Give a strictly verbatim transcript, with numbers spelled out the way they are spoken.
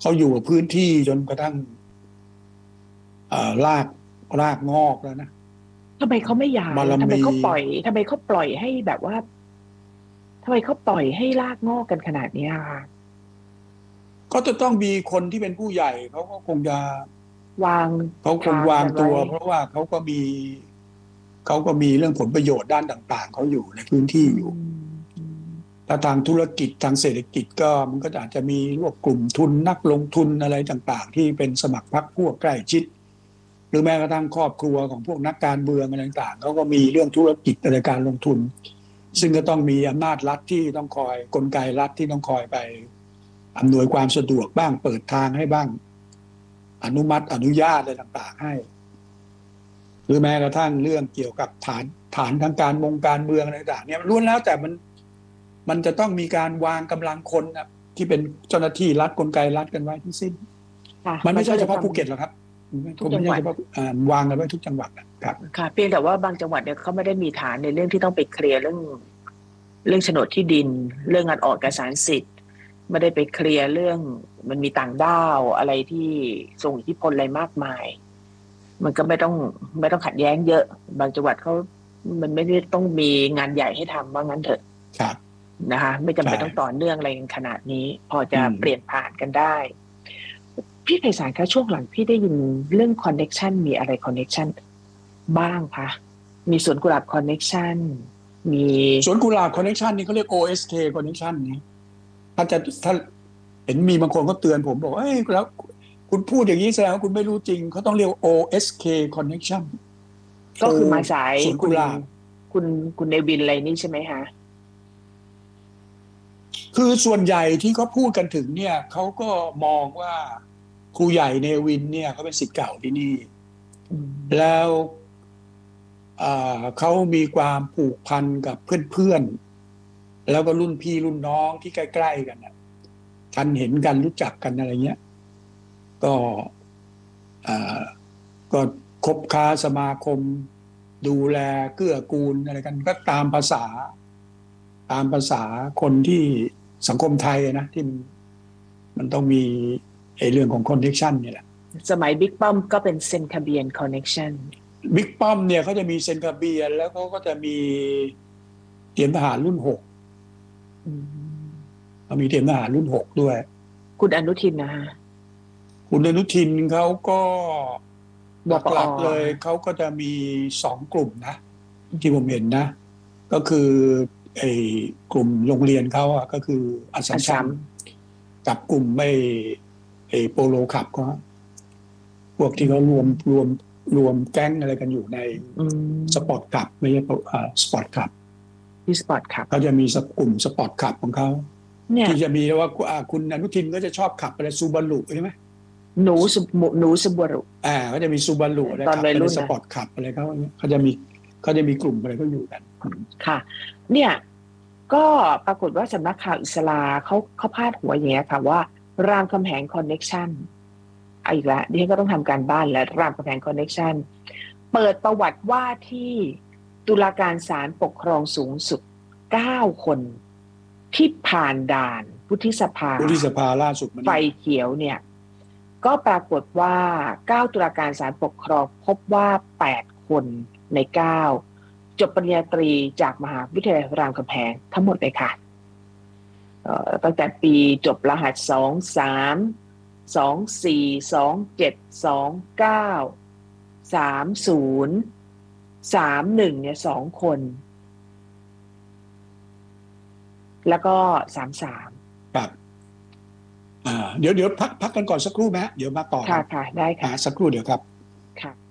เขาอยู่กับพื้นที่จนกระทั่งรากรากงอกแล้วนะทำไมเขาไม่ย้ายทำไมเขาปล่อยทำไมเขาปล่อยให้แบบว่าทำไมเขาปล่อยให้รากงอกกันขนาดนี้ค่ะก็จะต้องมีคนที่เป็นผู้ใหญ่เขาก็คงจะวางเขาคงวางตัว เพราะว่าเขาก็มีเขาก็มีเรื่องผลประโยชน์ด้านต่างๆเขาอยู่ในพื้นที่อยู่แต่ทางธุรกิจทางเศรษฐกิจก็มันก็อาจจะมีพวกกลุ่มทุนนักลงทุนอะไรต่างๆที่เป็นสมัครพรรคพวกใกล้ชิดหรือแม้กระทั่งครอบครัวของพวกนักการเมืองอะไรต่างๆเขาก็มีเรื่องธุรกิจในการลงทุนซึ่งก็ต้องมีอำนาจรัฐที่ต้องคอยกลไกรัฐที่ต้องคอยไปอำนวยความสะดวกบ้างเปิดทางให้บ้างอนุมัติอนุญาตอะไรต่างๆให้หรือแม้กระทั่งเรื่องเกี่ยวกับฐานฐานทางการมงการเมืองอะไรต่างๆเนี่ยล้วนแล้วแต่มันมันจะต้องมีการวางกำลังคนนะที่เป็นเจ้าหน้าที่รัฐกลไกรัฐกันไว้ทั้งสิ้นมันไม่ใช่เฉพาะภูเก็ตหรอกครับทุกจังหวัดวางกันไว้ทุกจังหวัดนะครับค่ะเพียงแต่ว่าบางจังหวัดเนี่ยเขาไม่ได้มีฐานในเรื่องที่ต้องไปเคลียร์เรื่องเรื่องโฉนดที่ดินเรื่องการออกเอกสารสิทธิ์ไม่ได้ไปเคลียร์เรื่องมันมีต่างด้าวอะไรที่ส่งอิทธิพลอะไรมากมายมันก็ไม่ต้องไม่ต้องขัดแย้งเยอะบางจังหวัดเขามันไม่ได้ต้องมีงานใหญ่ให้ทำว่างั้นเถอะนะคะไม่จำเป็นต้องต่อเนื่องอะไรกันขนาดนี้พอจะเปลี่ยนผ่านกันได้พี่ไพศาลคะช่วงหลังพี่ได้ยินเรื่องคอนเนคชันมีอะไรคอนเนคชันบ้างคะมีสวนกุหลาบคอนเนคชันมีสวนกุหลาบคอนเนคชันนี่เขาเรียก โอ เอส เค คอนเนคชันนี่ถ้าจะถ้าเห็นมีบางคนก็เตือนผมบอกเอ้ยแล้วคุณพูดอย่างนี้แสดงว่าคุณไม่รู้จริงเขาต้องเรียก โอ เอส เค connection ก็คือมาสายคุณคุณคุณเนวินอะไรนี่ใช่ไหมคะคือส่วนใหญ่ที่เขาพูดกันถึงเนี่ยเขาก็มองว่าครูใหญ่เนวินเนี่ยเขาเป็นศิษย์เก่าที่นี่แล้วเขามีความผูกพันกับเพื่อนๆแล้วก็รุ่นพี่รุ่นน้องที่ใกล้ๆกันนะทันเห็นกันรู้จักกันอะไรเงี้ยก็ก็คบค้าสมาคมดูแลเกื้อกูลอะไรกันก็ตามภาษาตามภาษาคนที่สังคมไทยนะที่มันต้องมีไอ้เรื่องของคอนเนคชั่นนี่แหละสมัยบิ๊กป้อมก็เป็นเซนคาเบียนคอนเนคชั่นบิ๊กป้อมเนี่ยเขาจะมีเซนคาเบียนแล้วเขาก็จะมีเตรียมทหารรุ่นหกเขามีเตรียมทหารรุ่นหกด้วยคุณอนุทินนะฮะคุณอนุทินเขาก็หลักๆเลยเขาก็จะมีสองกลุ่มนะที่ผมเห็นนะก็คือไอ้กลุ่มโรงเรียนเขาอะก็คืออัสสัมชัญกับกลุ่มไม่ไอ้โปโลคลับก็พวกที่เขารวมรวมรวมแก๊งอะไรกันอยู่ในสปอร์ตคลับไม่ใช่อ่าสปอร์ตคลับที่สปอร์ตคลับเขาจะมีกลุ่มสปอร์ตคลับของเขาที่จะมีว่าคุณอนุทินก็จะชอบขับอะไรซูบารุใช่ไหมหนูสุหนูซูบารุอ่าเขาจะมีซูบารุอะไรตอนวัยรุ่นสปอร์ตคลับอะไรเขาเขาจะมีเขาจะมีกลุ่มอะไรก็อยู่กันค่ะเนี่ยก็ปรากฏว่าสำนักข่าวอิสลาเขาเขาพาดหัวอย่างเงี้ยค่ะว่ารามคำแหงคอนเน็กชันอีกแล้วดิฉันก็ต้องทำการบ้านแล้วรามคำแหงคอนเน็กชันเปิดประวัติว่าที่ตุลาการศาลปกครองสูงสุดเก้าคนที่ผ่านด่านวุฒิสภาวุฒิสภาล่าสุดไฟเขียวเนี่ยก็ปรากฏว่าเก้าตุลาการศาลปกครองพบว่าแปดคนในเก้าจบปริญญาตรีจากมหาวิทยาลัยรามคำแหงทั้งหมดเลยค่ะตั้งแต่ปีจบรหัสสองสามสองสี่สองเจ็ดสองเก้าสามศูนย์สามหนึ่งเนี่ยสองคนแล้วก็สามสามครับอ่าเดี๋ยวเดี๋ยวพักพักกันก่อนสักครู่ไหมเดี๋ยวมาต่อค่ะค่ะได้ค่ะสักครู่เดี๋ยวครับค่ะ